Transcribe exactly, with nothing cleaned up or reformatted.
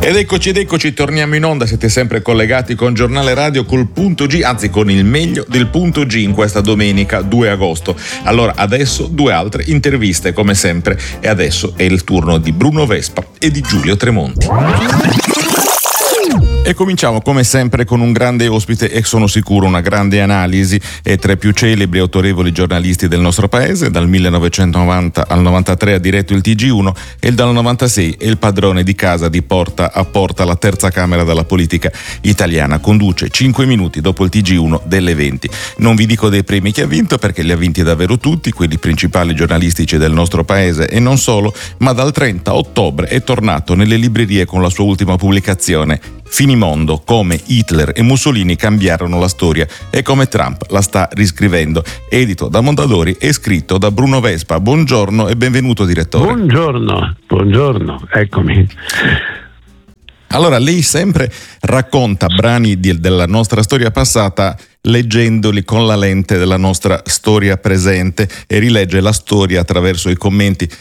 Ed eccoci ed eccoci, torniamo in onda, siete sempre collegati con Giornale Radio col punto G, anzi con il meglio del punto G in questa domenica due agosto. Allora adesso due altre interviste come sempre e adesso è il turno di Bruno Vespa e di Giulio Tremonti. E cominciamo come sempre con un grande ospite e sono sicuro una grande analisi. È tra i più celebri e autorevoli giornalisti del nostro paese. Dal millenovecentonovanta al novantatré ha diretto il T G uno e dal novantasei è il padrone di casa di Porta a Porta, la terza camera della politica italiana. Conduce cinque minuti dopo il T G uno delle venti. Non vi dico dei premi che ha vinto perché li ha vinti davvero tutti, quelli principali giornalistici del nostro paese e non solo, ma dal trenta ottobre è tornato nelle librerie con la sua ultima pubblicazione, Finimondo, come Hitler e Mussolini cambiarono la storia e come Trump la sta riscrivendo, edito da Mondadori e scritto da Bruno Vespa. Buongiorno e benvenuto direttore. Buongiorno, buongiorno, eccomi. Allora, lei sempre racconta brani di, della nostra storia passata leggendoli con la lente della nostra storia presente e rilegge la storia attraverso i commenti